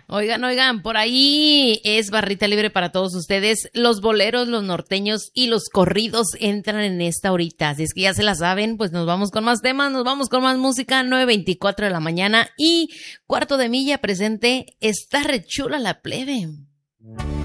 Oigan, por ahí es barrita libre para todos ustedes. Los boleros, los norteños y los corridos entran en esta horita. Así es que ya se la saben, pues nos vamos con más temas, nos vamos con más música, 9:24 de la mañana y Cuarto de Milla presente. Está re chula la plebe.